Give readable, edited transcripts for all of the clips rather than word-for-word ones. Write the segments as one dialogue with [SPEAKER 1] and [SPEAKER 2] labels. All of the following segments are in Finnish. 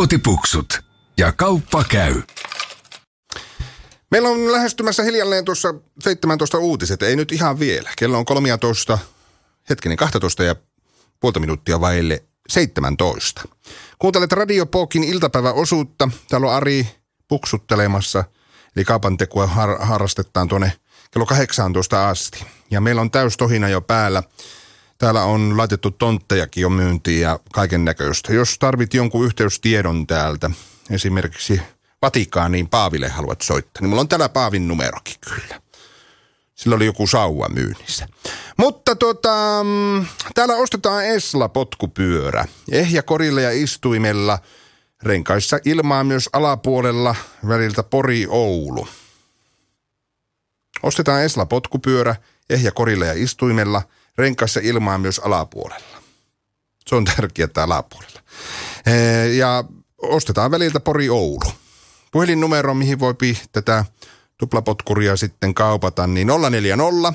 [SPEAKER 1] Puotipuksut ja kauppa käy.
[SPEAKER 2] Meillä on lähestymässä hiljalleen tuossa 17 uutiset, ei nyt ihan vielä. Kello on 12 ja puolta minuuttia vaille 17. Kuuntelet Radio Pokin iltapäiväosuutta. Täällä on Ari puksuttelemassa, eli kaupantekoa harrastetaan tuonne kello 18 asti. Ja meillä on täystohina jo päällä. Täällä on laitettu tonttejakin jo myyntiin ja kaiken näköistä. Jos tarvit jonkun yhteystiedon täältä, esimerkiksi Vatikaaniin Paaville haluat soittaa, niin mulla on täällä Paavin numerokin kyllä. Sillä oli joku sauva myynnissä. Mutta täällä ostetaan Esla-potkupyörä. Ehjä korilla ja istuimella. Renkaissa ilmaa myös alapuolella väliltä Pori-Oulu. Ostetaan Esla-potkupyörä. Ehjä korilla ja istuimella. Renkaissa ilmaa myös alapuolella. Se on tärkeää täällä alapuolella. Ja ostetaan väliltä Pori-Oulu. Puhelinnumero, mihin voi tätä tuplapotkuria sitten kaupata, niin 040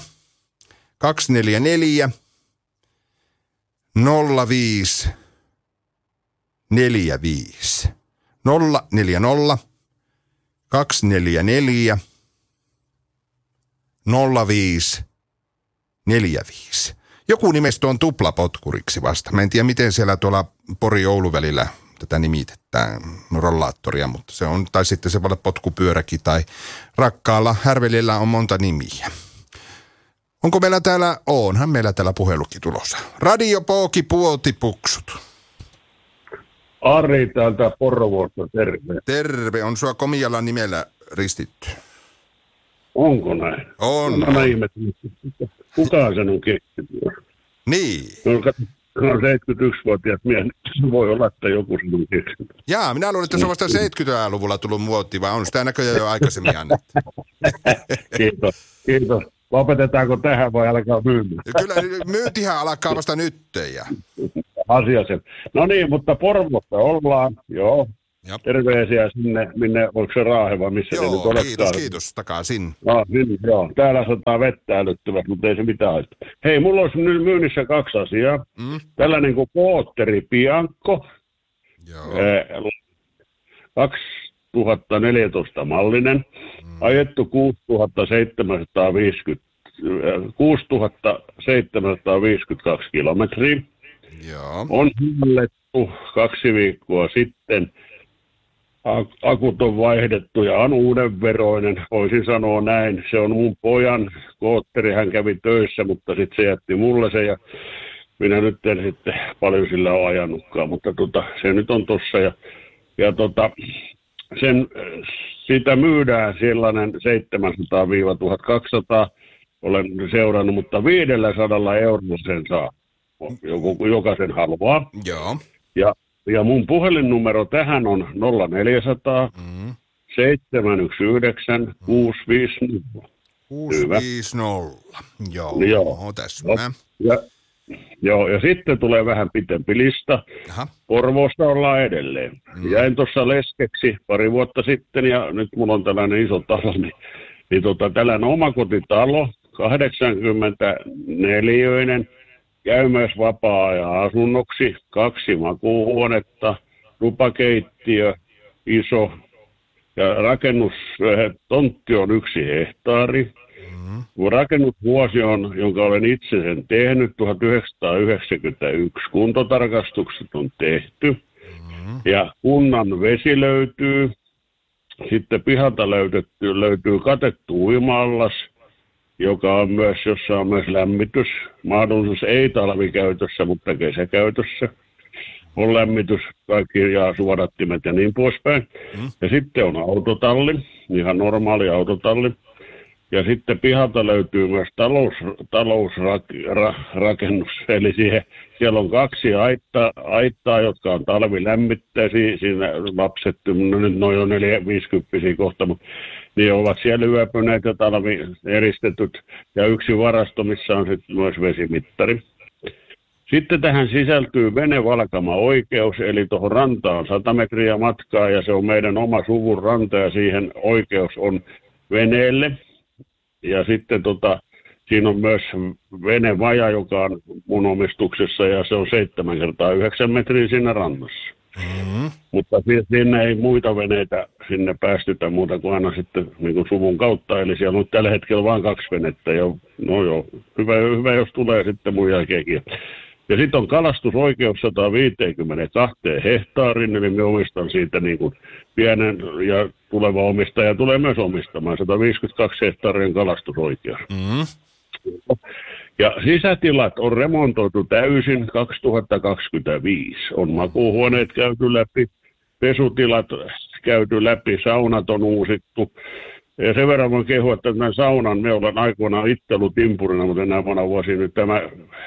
[SPEAKER 2] 244 05 45. 040 244 05 45. Joku nimestä on tuplapotkuriksi vasta. Mä en tiedä, miten siellä tuolla Pori-Oulu välillä tätä nimitetään, rollaattoria, mutta se on, tai sitten se voi olla potkupyöräkin, tai rakkaalla Härvelillä on monta nimiä. Onko meillä täällä, onhan meillä täällä puhelukin tulossa. Radio Pooki Puotipuksut.
[SPEAKER 3] Ari täältä Porvoosta, terve.
[SPEAKER 2] Terve, on sua komialla nimellä ristitty.
[SPEAKER 3] Onko näin?
[SPEAKER 2] On.
[SPEAKER 3] Mä ihmettelin, kukaan sen on keksinyt.
[SPEAKER 2] Niin.
[SPEAKER 3] No 71-vuotias mies, voi olla, että joku sen on keksinyt.
[SPEAKER 2] Jaa, minä luulen, että se on vasta 70-luvulla tullut muotti, vai on sitä näköjään jo aikaisemmin annettu.
[SPEAKER 3] Kiitos. Lopetetaanko tähän vai alkaa myymään?
[SPEAKER 2] Kyllä myyntihän alkaa vasta nyttejä.
[SPEAKER 3] Asia se. No niin, mutta Porvoossa ollaan, joo.
[SPEAKER 2] Jop.
[SPEAKER 3] Terveisiä sinne, minne, onko se Raaheva, missä
[SPEAKER 2] joo,
[SPEAKER 3] se nyt olettaa?
[SPEAKER 2] kiitos, takaisin.
[SPEAKER 3] No, niin, joo. Täällä sataa vettä älyttyvät, mutta ei se mitään haittaa. Hei, mulla olisi nyt myynnissä 2 asiaa. Tällainen kuin Pootteri Bianco, 2014 mallinen, ajettu 6752 kilometriä.
[SPEAKER 2] Joo.
[SPEAKER 3] On hylletty 2 viikkoa sitten. Akut on vaihdettu ja on uudenveroinen, voisin sanoa näin. Se on mun pojan kootteri, hän kävi töissä, mutta sitten se jätti mulle se ja minä nyt en sitten paljon sillä ole ajanutkaan, mutta se nyt on tossa ja sitä myydään sellainen 700-1200, olen seurannut, mutta 500 eurolla sen saa, joka sen haluaa.
[SPEAKER 2] Joo.
[SPEAKER 3] Ja mun puhelinnumero tähän on 0400 719 650.
[SPEAKER 2] 650. Joo. Tässä mä.
[SPEAKER 3] Ja sitten tulee vähän pitempi lista.
[SPEAKER 2] Aha.
[SPEAKER 3] Porvoosta ollaan edelleen. Jäin tuossa leskeksi pari vuotta sitten ja nyt mulla on tällainen iso talo, niin tällainen omakotitalo, 84-neliöinen, käy myös vapaa-ajan asunnoksi, 2 makuuhuonetta, tupakeittiö, iso, ja rakennustontti on 1 hehtaari. Rakennusvuosi on, jonka olen itse sen tehnyt, 1991. Kuntotarkastukset on tehty. Ja kunnan vesi löytyy. Sitten pihalta löytyy katettu uima-allas, jossa on myös lämmitys. Mahdollisuus ei talvikäytössä, mutta kesäkäytössä. On lämmitys, kaikki ja suodattimet ja niin poispäin. Ja sitten on autotalli, ihan normaali autotalli. Ja sitten pihalta löytyy myös talousrakennus, eli siellä on 2 aittaa, jotka on talvilämmitteisiä, siinä lapset, nyt noin on 4-50 kohta, mutta ne ovat siellä yöpyneet ja talvi eristetyt, ja 1 varasto, missä on sitten myös vesimittari. Sitten tähän sisältyy venevalkama-oikeus, eli tuohon rantaan 100 metriä matkaa, ja se on meidän oma suvun ranta, ja siihen oikeus on veneelle. Ja sitten siinä on myös venevaja, joka on mun omistuksessa, ja se on 7x9 metriä siinä rannassa. Mutta sinne ei muita veneitä sinne päästytä muuta kuin aina sitten niin kuin suvun kautta. Eli siellä on tällä hetkellä vain 2 venettä. Ja, no joo, hyvä jos tulee sitten mun jälkeenkin. Ja sitten on kalastusoikeus 152 hehtaarin, eli me omistan siitä niin kuin pienen, ja tuleva omistaja tulee myös omistamaan 152 hehtaarin kalastusoikeus. Ja sisätilat on remontoitu täysin 2025. On makuuhuoneet käyty läpi, pesutilat käyty läpi, saunat on uusittu. Ja sen verran voin kehua, että tämän saunan me ollaan aikoinaan itse ollut timpurina, mutta enää vuonna vuosi nyt tämä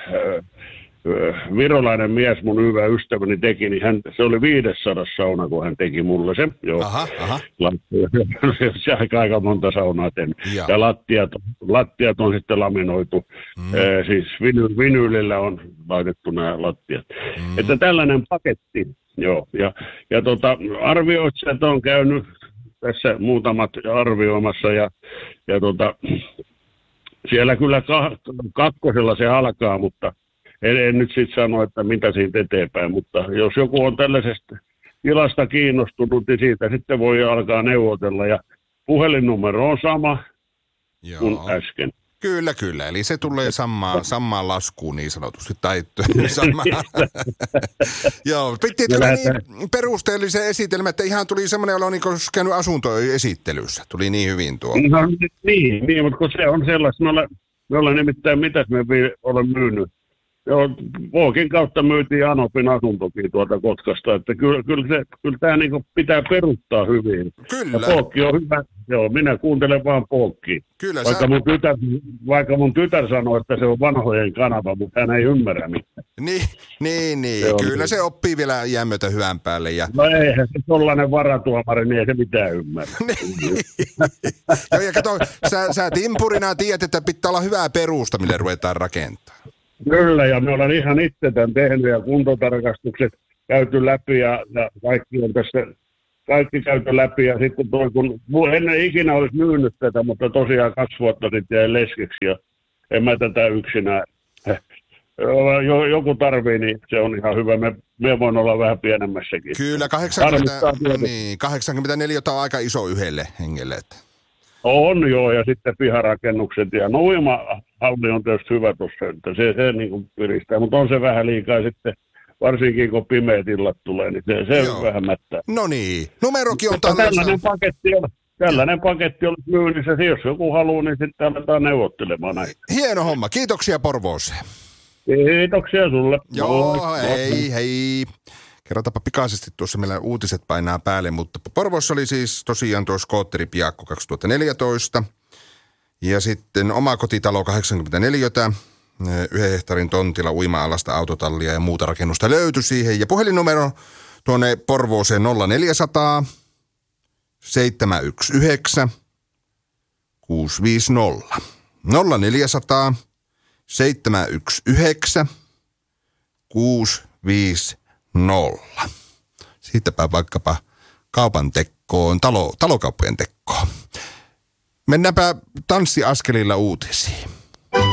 [SPEAKER 3] virolainen mies, mun hyvä ystäväni teki, niin se oli 500 sauna, kun hän teki mulle sen. Joo. Aha. Se aika monta saunaa tehnyt. Ja lattiat on sitten laminoitu. Siis vinyylillä on laitettu nämä lattiat. Että tällainen paketti. Joo. Ja arvioitsijat on käynyt tässä muutamat arvioimassa ja siellä kyllä kakkosella se alkaa, mutta en nyt sitten sano, että mitä siitä eteenpäin, mutta jos joku on tällaisesta tilasta kiinnostunut, niin siitä sitten voi alkaa neuvotella. Ja puhelinnumero on sama kuin äsken.
[SPEAKER 2] Kyllä. Eli se tulee samaan laskuun niin sanotusti. Joo, pittiitkö niin perusteellisen esitelmän, että ihan tuli semmoinen, jolla on niin käynyt asuntoesittelyssä. Tuli niin hyvin tuo.
[SPEAKER 3] No niin, mutta kun se on sellaista. Me ollaan nimittäin, mitäs me olemme myynyt. Joo, Vuokin kautta myytiin Anopin asuntokin tuolta Kotkasta, että kyllä tämä niinku pitää perustaa hyvin.
[SPEAKER 2] Kyllä.
[SPEAKER 3] Ja Pookki on hyvä. Joo, minä kuuntelen vaan Pookkiin.
[SPEAKER 2] Kyllä.
[SPEAKER 3] Vaikka mun tytär sanoo, että se on vanhojen kanava, mutta hän ei ymmärrä mitään.
[SPEAKER 2] Niin. Kyllä se oppii vielä iän myötä hyvän päälle. Ja...
[SPEAKER 3] No eihän se tollainen varatuomari, niin ei se mitään ymmärrä.
[SPEAKER 2] Joo, ja kato, sä timpurina tiedät, että pitää olla hyvää perusta, mille ruvetaan rakentamaan.
[SPEAKER 3] Kyllä, ja me ollaan ihan itse tämän tehnyt ja kuntotarkastukset käyty läpi ja kaikki on tässä, kaikki käyty läpi ja sitten kun ennen ikinä olisi myynyt tätä, mutta tosiaan 2 vuotta sitten jäi leskeksi ja en mä tätä yksinään. Joku tarvii, niin se on ihan hyvä. Me voin olla vähän pienemmässäkin.
[SPEAKER 2] Kyllä, 84 on aika iso yhdelle hengelle.
[SPEAKER 3] On joo, ja sitten piharakennukset ja uimahalli on tietysti hyvä tuossa, että se niin kuin piristää, mutta on se vähän liikaa sitten, varsinkin kun pimeät illat tulee, niin se vähän mättää.
[SPEAKER 2] No niin, numerokin on
[SPEAKER 3] tällainen paketti on myynnissä, jos joku haluaa, niin sitten aletaan neuvottelemaan näin.
[SPEAKER 2] Hieno homma, kiitoksia Porvooseen.
[SPEAKER 3] Kiitoksia sulle.
[SPEAKER 2] Joo, hei. Kerrotaanpa pikaisesti, tuossa meillä uutiset painaa päälle, mutta Porvoossa oli siis tosiaan tuo skootteripiakko 2014 ja sitten omakotitalo 84, 1 hehtaarin tontilla uima-alasta, autotallia ja muuta rakennusta löytyi siihen. Ja puhelinnumero tuonne Porvooseen 0400 719 650. 0400 719 650. Siitäpä vaikkapa kaupan tekkoon, talokauppojen tekkoon. Mennäänpä tanssiaskelilla uutisiin.